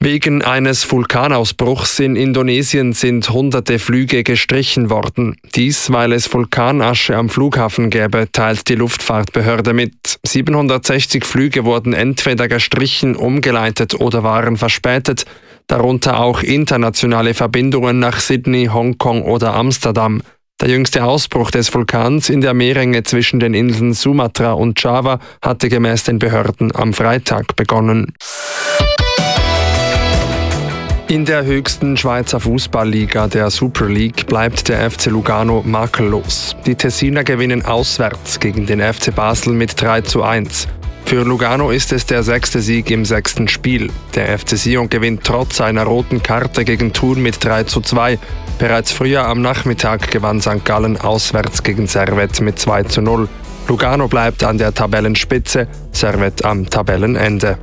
Wegen eines Vulkanausbruchs in Indonesien sind hunderte Flüge gestrichen worden. Dies, weil es Vulkanasche am Flughafen gäbe, teilt die Luftfahrtbehörde mit. 760 Flüge wurden entweder gestrichen, umgeleitet oder waren verspätet, darunter auch internationale Verbindungen nach Sydney, Hongkong oder Amsterdam. Der jüngste Ausbruch des Vulkans in der Meerenge zwischen den Inseln Sumatra und Java hatte gemäß den Behörden am Freitag begonnen. In der höchsten Schweizer Fußballliga, der Super League, bleibt der FC Lugano makellos. Die Tessiner gewinnen auswärts gegen den FC Basel mit 3:1. Für Lugano ist es der 6. Sieg im 6. Spiel. Der FC Sion gewinnt trotz einer roten Karte gegen Thun mit 3:2. Bereits früher am Nachmittag gewann St. Gallen auswärts gegen Servette mit 2:0. Lugano bleibt an der Tabellenspitze, Servette am Tabellenende.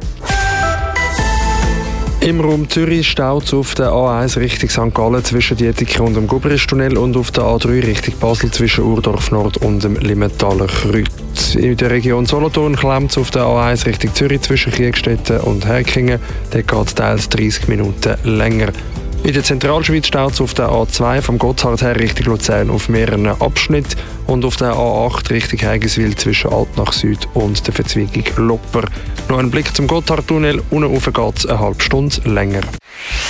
Im Raum Zürich staut es auf der A1 Richtung St. Gallen zwischen Dietike und dem Gubristunnel und auf der A3 Richtung Basel zwischen Urdorf Nord und dem Limmentaler Kreuz. In der Region Solothurn klemmt es auf der A1 Richtung Zürich zwischen Kiegstetten und Herkingen. Dort geht es teils 30 Minuten länger. In der Zentralschweiz staut es auf der A2 vom Gotthard her Richtung Luzern auf mehreren Abschnitten und auf der A8 Richtung Heigiswil zwischen Altnach Süd und der Verzweigung Lopper. Noch ein Blick zum Gotthardtunnel, unten rauf geht es eine halbe Stunde länger.